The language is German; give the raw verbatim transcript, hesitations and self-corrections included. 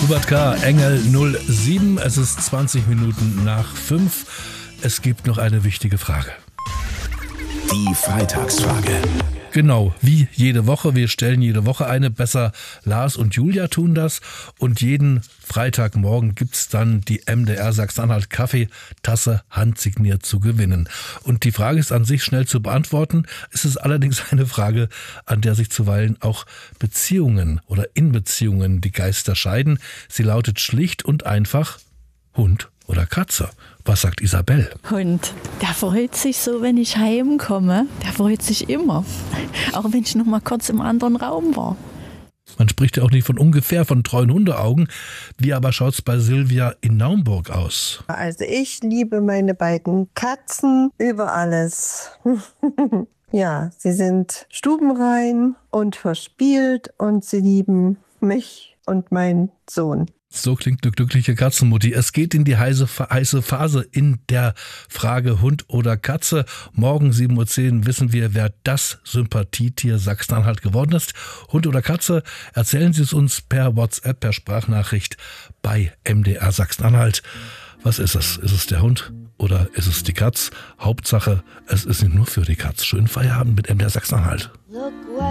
Hubert K., Engel null sieben. Es ist zwanzig Minuten nach fünf. Es gibt noch eine wichtige Frage. Die Freitagsfrage. Genau, wie jede Woche. Wir stellen jede Woche eine. Besser Lars und Julia tun das. Und jeden Freitagmorgen gibt's dann die M D R Sachsen-Anhalt Kaffeetasse handsigniert zu gewinnen. Und die Frage ist an sich schnell zu beantworten. Es ist allerdings eine Frage, an der sich zuweilen auch Beziehungen oder in Beziehungen die Geister scheiden. Sie lautet schlicht und einfach Hund oder Katze. Was sagt Isabel? Hund, der freut sich so, wenn ich heimkomme. Der freut sich immer. Auch wenn ich noch mal kurz im anderen Raum war. Man spricht ja auch nicht von ungefähr von treuen Hundeaugen. Wie aber schaut's bei Silvia in Naumburg aus? Also ich liebe meine beiden Katzen über alles. Ja, sie sind stubenrein und verspielt und sie lieben mich und meinen Sohn. So klingt eine glückliche Katzenmutti. Es geht in die heiße, heiße Phase in der Frage Hund oder Katze. Morgen sieben Uhr zehn wissen wir, wer das Sympathietier Sachsen-Anhalt geworden ist. Hund oder Katze, erzählen Sie es uns per WhatsApp, per Sprachnachricht bei M D R Sachsen-Anhalt. Was ist es? Ist es der Hund oder ist es die Katz? Hauptsache, es ist nicht nur für die Katz. Schönen Feierabend mit M D R Sachsen-Anhalt.